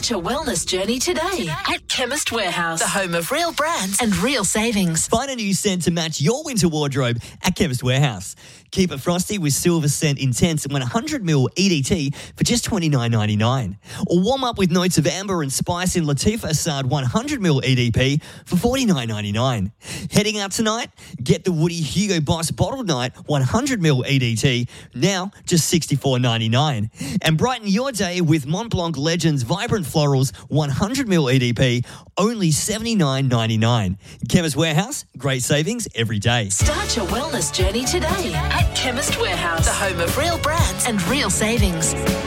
Start your wellness journey today at Chemist Warehouse, the home of real brands and real savings. Find a new scent to match your winter wardrobe at Chemist Warehouse. Keep it frosty with Silver Scent Intense 100ml EDT for just $29.99. Or warm up with notes of amber and spice in Latif Assad 100ml EDP for $49.99. Heading out tonight? Get the Woody Hugo Boss Bottled Night 100ml EDT, now just $64.99. And brighten your day with Mont Blanc Legends Vibrant Florals 100ml EDP, only $79.99. Chemist Warehouse, great savings every day. Start your wellness journey today at Chemist Warehouse, the home of real brands and real savings.